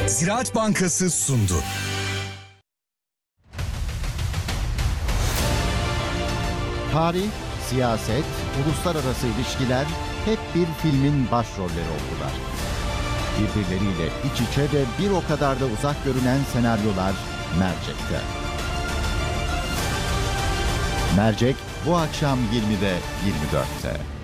Ziraat Bankası sundu. Tarih, siyaset, uluslararası ilişkiler hep bir filmin başrolleri oldular. Birbirleriyle iç içe ve bir o kadar da uzak görünen senaryolar Mercek'te. Mercek bu akşam 20'de 24'te.